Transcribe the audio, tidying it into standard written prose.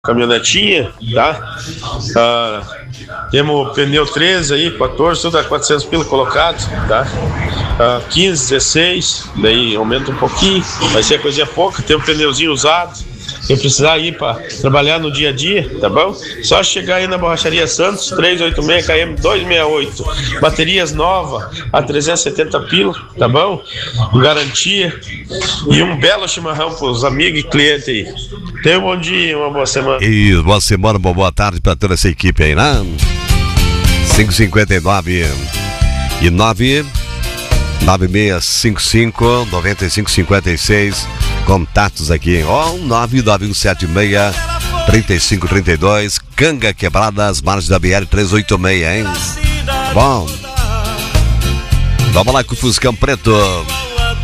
caminhonetinha, tá? Temos pneu 13 aí, 14, tudo a 400 pila colocado, tá? 15, 16, daí aumenta um pouquinho, vai ser coisinha pouca. Tem um pneuzinho usado, quem precisar ir para trabalhar no dia a dia, tá bom? Só chegar aí na Borracharia Santos, 386 KM 268, baterias novas a 370 pila, tá bom? Garantia e um belo chimarrão para os amigos e clientes aí. Tenha um bom dia, uma boa semana. E boa semana, uma boa tarde para toda essa equipe aí, né? 5:59 e 9655-9556. Contatos aqui, 99176-3532. Canga Quebrada, as margens da BR 386, hein? Bom, vamos lá com o Fuscão Preto.